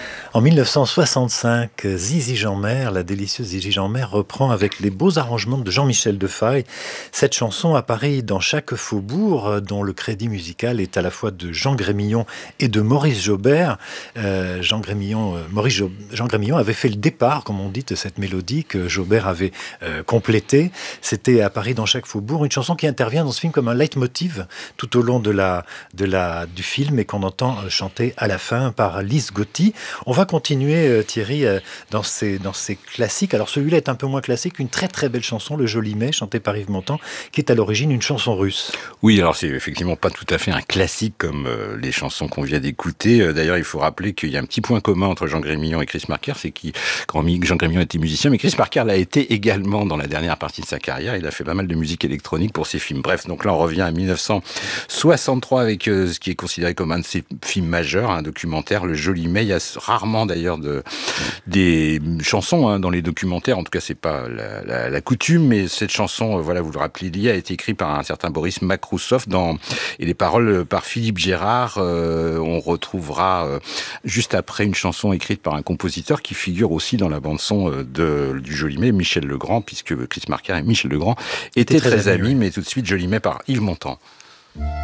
En 1965, Zizi Jeanmaire, la délicieuse Zizi Jeanmaire, reprend avec les beaux arrangements de Jean-Michel Defaille. Cette chanson apparaît dans chaque faubourg, dont le crédit musical est à la fois de Jean Grémillon et de Maurice Jaubert. Jean Grémillon avait fait le départ, comme on dit, de cette mélodie que Jaubert avait complétée. C'était à Paris dans chaque faubourg, une chanson qui intervient dans ce film comme un leitmotiv tout au long du film et qu'on entend chanter à la fin par Lise Gotti. On va continuer, Thierry, dans ces classiques. Alors celui-là est un peu moins classique, une très très belle chanson, Le Joli Mai, chantée par Yves Montand, qui est à l'origine une chanson russe. Oui, alors c'est effectivement pas tout à fait un classique comme les chansons qu'on vient d'écouter. D'ailleurs, il faut rappeler qu'il y a un petit point commun entre Jean Grémillon et Chris Marker, c'est que Jean Grémillon était musicien, mais Chris Marker l'a été également dans la dernière partie de sa carrière. Il a fait pas mal de musique électronique pour ses films. Bref, donc là on revient à 1963 avec ce qui est considéré comme un de ses films majeurs, un documentaire, Le Joli Mai. Il y a rarement d'ailleurs des chansons dans les documentaires, en tout cas c'est pas la coutume, mais cette chanson, voilà, vous le rappelez, a été écrite par un certain Boris Makrousov et les paroles par Philippe Gérard. On retrouvera juste après une chanson écrite par un compositeur qui figure aussi dans la bande son du Joli Mai, Michel Legrand, puisque Chris Marker et Michel Legrand étaient très amis, mais tout de suite Joli Mai par Yves Montand.